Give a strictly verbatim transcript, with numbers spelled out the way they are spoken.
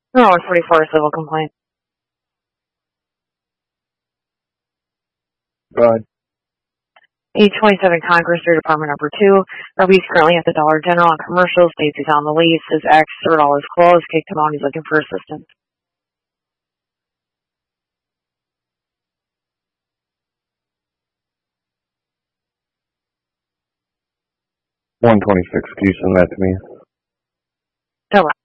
No, one forty-four, civil complaint. Go ahead. eight twenty-seven Congress, Street, Apartment number two. Robbie's currently at the Dollar General on commercial, states he's on the lease. His ex threw all his clothes, kicked him out, he's looking for assistance. one twenty-six, can you send that to me? So